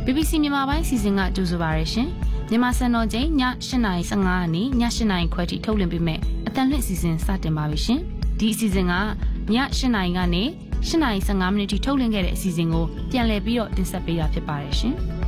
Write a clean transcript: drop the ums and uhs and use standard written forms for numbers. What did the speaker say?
BBC မြန်မာပိုင်းစီစဉ်ကကြိုဆိုပါရရှင်မြန်မာစံတော်ချိန်ည8:15ကနေည8:00ခွဲထိထုတ်လွှင့်ပေးမယ်အတန်လှည့်စီစဉ်စတင်ပါပြီရှင်ဒီအစီအစဉ်ကည8:00ကနေ8:15မိနစ်ထိထုတ်လွှင့်ခဲ့တဲ့အစီအစဉ်ကိုပြန်လည်ပြီးတော့တင်ဆက်ပေးတာဖြစ်ပါတယ်ရှင်